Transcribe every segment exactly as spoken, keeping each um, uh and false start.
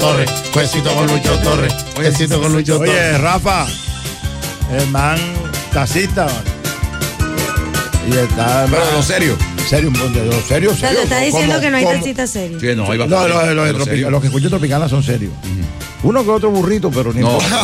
Torres. Jueguecito con Lucho Torres. Jueguecito con Lucho Torres. Oye, Rafa, el man taxista, man. Y está. Pero de lo serio. Serio, un de lo serio, O sea, serio. te está diciendo ¿Cómo? que no hay ¿Cómo? taxista serio. Sí, no, hay No, bastante. los, los, los, Pero tropica- serio. los que escuchan Tropicana son serios. Uno que otro burrito, pero ni No, importa.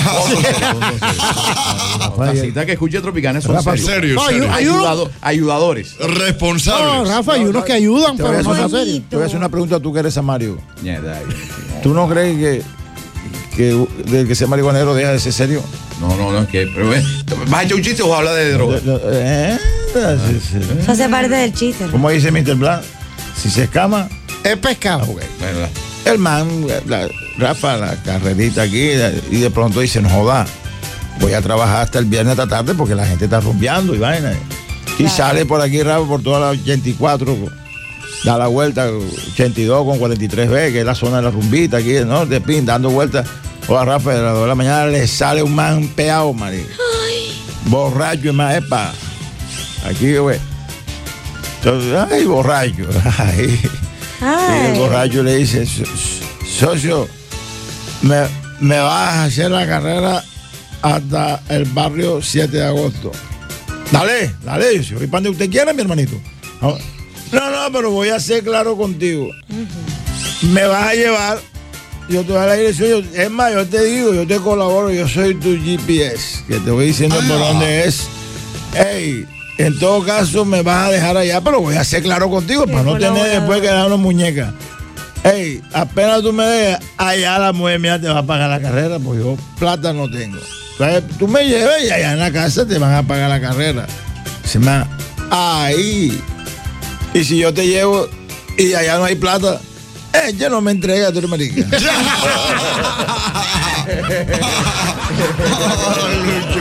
la cita que escuche Tropicana son Rafa, serios. serio, No, hay, serio. hay uno, Ayudado- ayudadores. no, Responsables. Rafa, hay unos que ayudan, Te voy, a pero hacer no una, son serios. te voy a hacer una pregunta, tú que eres Samario. Mierda, ¿Tú no crees que, que del que sea marihuanero deja de ser serio? No, no, no, es que. Pero, eh, ¿vas a echar un chiste o vas a hablar de droga? ¿Eh? Sí, sí. Eso hace parte del chiste. ¿no? Como dice mister Blanc, si se escama, Es pescado. Bueno, la- el man, la, Rafa, la carrerita aquí, y de pronto dice, no joda, voy a trabajar hasta el viernes esta tarde porque la gente está rumbeando y vaina. Y Claro. sale por aquí, Rafa, por toda la ochenta y cuatro, da la vuelta, ochenta y dos con cuarenta y tres B, que es la zona de la rumbita aquí, ¿no? De Pin, dando vueltas. O a Rafa, de las dos de la mañana le sale un man peado, marico. Borracho y más, epa. Aquí, güey. Entonces, ay, borracho. Ay. Y el Ay. borracho le dice, "So- socio, me, me vas a hacer la carrera hasta el barrio siete de agosto. Dale, dale, si voy para donde usted quiera, mi hermanito. No, no, pero voy a ser claro contigo. Me vas a llevar, yo te voy a dar la dirección, yo- es más, yo te digo, yo te colaboro, yo soy tu G P S, que te voy diciendo por dónde es. Ey, en todo caso me vas a dejar allá, pero voy a ser claro contigo para no tener colaborador. después que dar una muñeca. Ey, apenas tú me dejas, allá la mujer mía te va a pagar la carrera, porque yo plata no tengo. Entonces, tú me llevas y allá en la casa te van a pagar la carrera. Se me ahí. Y si yo te llevo y allá no hay plata, ella no me entrega, tú eres marica.